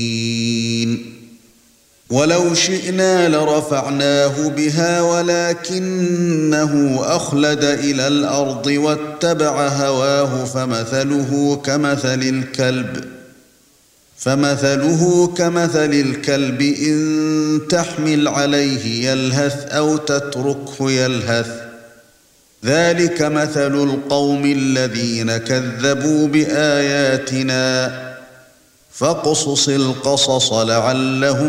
ولو شئنا لرفعناه بها ولكنه أخلد إلى الأرض واتبع هواه فمثله كمثل الكلب إن تحمل عليه يلهث أو تتركه يلهث ذلك مثل القوم الذين كذبوا بآياتنا فاقصص القصص لعلهم